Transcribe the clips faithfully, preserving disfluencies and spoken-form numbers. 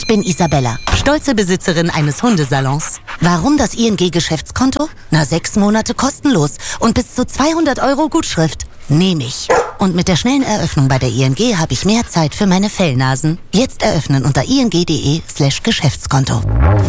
Ich bin Isabella, stolze Besitzerin eines Hundesalons. Warum das I N G-Geschäftskonto? Na, sechs Monate kostenlos und bis zu zweihundert Euro Gutschrift. Nehme ich. Und mit der schnellen Eröffnung bei der I N G habe ich mehr Zeit für meine Fellnasen. Jetzt eröffnen unter ing.de slash Geschäftskonto.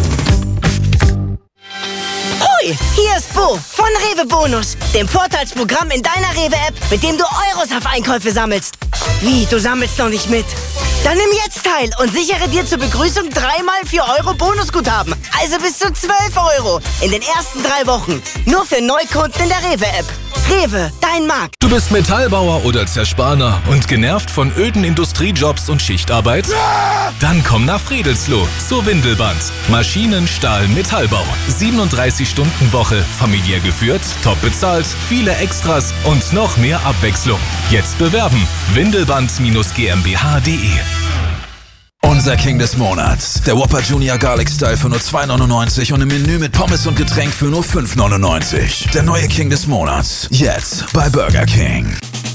Hoi, hier ist Bo von Rewe Bonus, dem Vorteilsprogramm in deiner Rewe-App, mit dem du Euros auf Einkäufe sammelst. Wie, du sammelst noch nicht mit? Dann nimm jetzt teil und sichere dir zur Begrüßung dreimal vier Euro Bonusguthaben. Also bis zu zwölf Euro in den ersten drei Wochen. Nur für Neukunden in der Rewe-App. Rewe, dein Markt. Du bist Metallbauer oder Zerspaner und genervt von öden Industriejobs und Schichtarbeit? Dann komm nach Friedelsloh zur Windelband. Maschinen, Stahl, Metallbau. siebenunddreißig Stunden Woche, familiär geführt, top bezahlt, viele Extras und noch mehr Abwechslung. Jetzt bewerben. Windelband-GmbH punkt de. Unser King des Monats. Der Whopper Junior Garlic Style für nur zwei neunundneunzig und im Menü mit Pommes und Getränk für nur fünf neunundneunzig. Der neue King des Monats. Jetzt bei Burger King.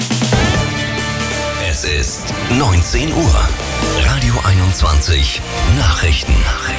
Es ist neunzehn Uhr. Radio einundzwanzig. Nachrichten.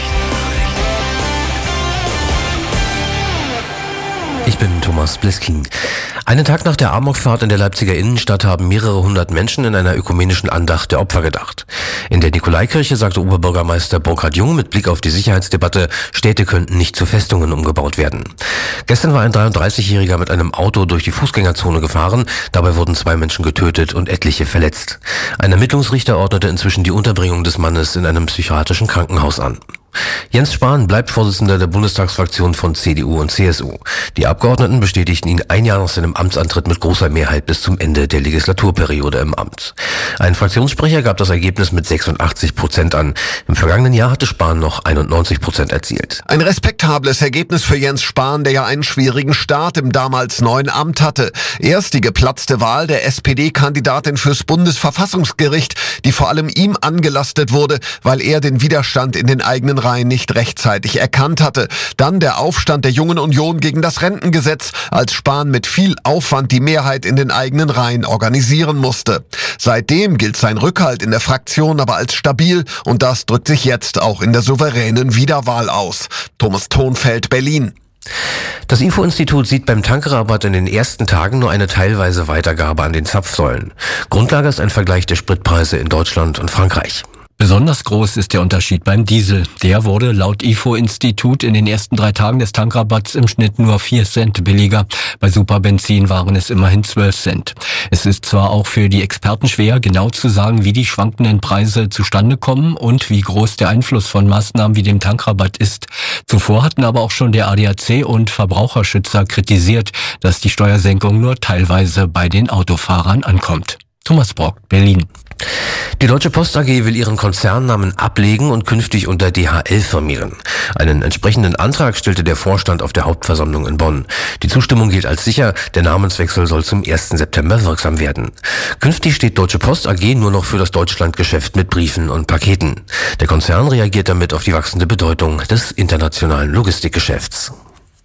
Ich bin Thomas Bliskin. Einen Tag nach der Amokfahrt in der Leipziger Innenstadt haben mehrere hundert Menschen in einer ökumenischen Andacht der Opfer gedacht. In der Nikolaikirche sagte Oberbürgermeister Burkhard Jung mit Blick auf die Sicherheitsdebatte, Städte könnten nicht zu Festungen umgebaut werden. Gestern war ein dreiunddreißigjähriger mit einem Auto durch die Fußgängerzone gefahren. Dabei wurden zwei Menschen getötet und etliche verletzt. Ein Ermittlungsrichter ordnete inzwischen die Unterbringung des Mannes in einem psychiatrischen Krankenhaus an. Jens Spahn bleibt Vorsitzender der Bundestagsfraktion von C D U und C S U. Die Abgeordneten bestätigten ihn ein Jahr nach seinem Amtsantritt mit großer Mehrheit bis zum Ende der Legislaturperiode im Amt. Ein Fraktionssprecher gab das Ergebnis mit sechsundachtzig Prozent an. Im vergangenen Jahr hatte Spahn noch einundneunzig Prozent erzielt. Ein respektables Ergebnis für Jens Spahn, der ja einen schwierigen Start im damals neuen Amt hatte. Erst die geplatzte Wahl der S P D-Kandidatin fürs Bundesverfassungsgericht, die vor allem ihm angelastet wurde, weil er den Widerstand in den eigenen Reihen nicht rechtzeitig erkannt hatte. Dann der Aufstand der Jungen Union gegen das Rentengesetz, als Spahn mit viel Aufwand die Mehrheit in den eigenen Reihen organisieren musste. Seitdem gilt sein Rückhalt in der Fraktion aber als stabil und das drückt sich jetzt auch in der souveränen Wiederwahl aus. Thomas Thonfeld, Berlin. Das I F O-Institut sieht beim Tankrabatt in den ersten Tagen nur eine teilweise Weitergabe an den Zapfsäulen. Grundlage ist ein Vergleich der Spritpreise in Deutschland und Frankreich. Besonders groß ist der Unterschied beim Diesel. Der wurde laut I F O-Institut in den ersten drei Tagen des Tankrabatts im Schnitt nur vier Cent billiger. Bei Superbenzin waren es immerhin zwölf Cent. Es ist zwar auch für die Experten schwer, genau zu sagen, wie die schwankenden Preise zustande kommen und wie groß der Einfluss von Maßnahmen wie dem Tankrabatt ist. Zuvor hatten aber auch schon der A D A C und Verbraucherschützer kritisiert, dass die Steuersenkung nur teilweise bei den Autofahrern ankommt. Thomas Brock, Berlin. Die Deutsche Post A G will ihren Konzernnamen ablegen und künftig unter D H L firmieren. Einen entsprechenden Antrag stellte der Vorstand auf der Hauptversammlung in Bonn. Die Zustimmung gilt als sicher, der Namenswechsel soll zum ersten September wirksam werden. Künftig steht Deutsche Post A G nur noch für das Deutschlandgeschäft mit Briefen und Paketen. Der Konzern reagiert damit auf die wachsende Bedeutung des internationalen Logistikgeschäfts.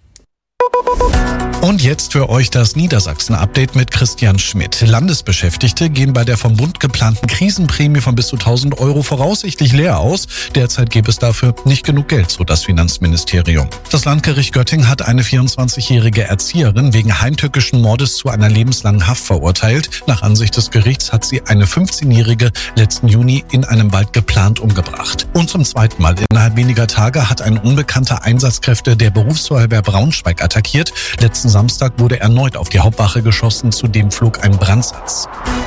Und jetzt für euch das Niedersachsen-Update mit Christian Schmidt. Landesbeschäftigte gehen bei der vom Bund geplanten Krisenprämie von bis zu tausend Euro voraussichtlich leer aus. Derzeit gäbe es dafür nicht genug Geld, so das Finanzministerium. Das Landgericht Göttingen hat eine vierundzwanzigjährige Erzieherin wegen heimtückischen Mordes zu einer lebenslangen Haft verurteilt. Nach Ansicht des Gerichts hat sie eine fünfzehnjährige letzten Juni in einem Wald geplant umgebracht. Und zum zweiten Mal innerhalb weniger Tage hat ein unbekannter Einsatzkräfte der Berufsfeuerwehr Braunschweig attackiert. Letzten Samstag wurde erneut auf die Hauptwache geschossen, zudem flog ein Brandsatz.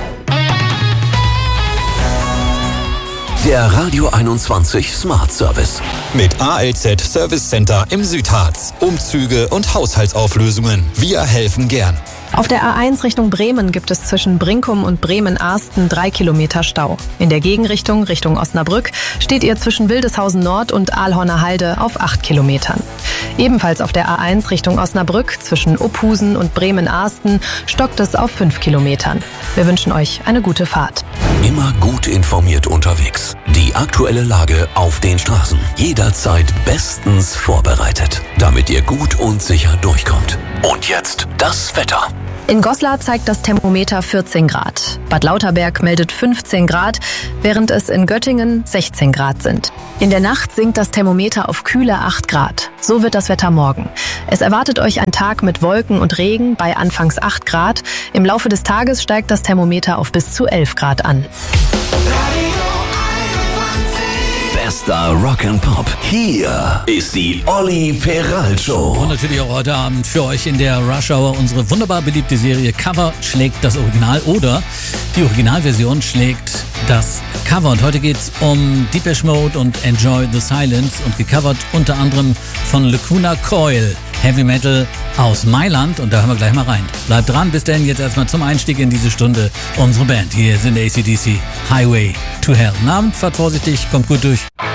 Der Radio einundzwanzig Smart Service. Mit A L Z Service Center im Südharz. Umzüge und Haushaltsauflösungen. Wir helfen gern. Auf der A eins Richtung Bremen gibt es zwischen Brinkum und Bremen-Arsten drei Kilometer Stau. In der Gegenrichtung, Richtung Osnabrück, steht ihr zwischen Wildeshausen Nord und Aalhorner Halde auf acht Kilometern. Ebenfalls auf der A eins Richtung Osnabrück, zwischen Opphusen und Bremen-Arsten, stockt es auf fünf Kilometern. Wir wünschen euch eine gute Fahrt. Immer gut informiert unterwegs. Die aktuelle Lage auf den Straßen. Jederzeit bestens vorbereitet, damit ihr gut und sicher durchkommt. Und jetzt das Wetter. In Goslar zeigt das Thermometer vierzehn Grad. Bad Lauterberg meldet fünfzehn Grad, während es in Göttingen sechzehn Grad sind. In der Nacht sinkt das Thermometer auf kühle acht Grad. So wird das Wetter morgen. Es erwartet euch ein Tag mit Wolken und Regen bei anfangs acht Grad. Im Laufe des Tages steigt das Thermometer auf bis zu elf Grad an. Bester Rock and Pop. Hier ist die Olli Peral Show. Und natürlich auch heute Abend für euch in der Rush Hour unsere wunderbar beliebte Serie Cover schlägt das Original oder die Originalversion schlägt das Cover. Und heute geht's um Depeche Mode und Enjoy the Silence und gecovert unter anderem von Lacuna Coil. Heavy Metal aus Mailand und da hören wir gleich mal rein. Bleibt dran, bis denn jetzt erstmal zum Einstieg in diese Stunde unsere Band. Hier sind A C D C, Highway to Hell. Guten Abend, fahrt vorsichtig, kommt gut durch.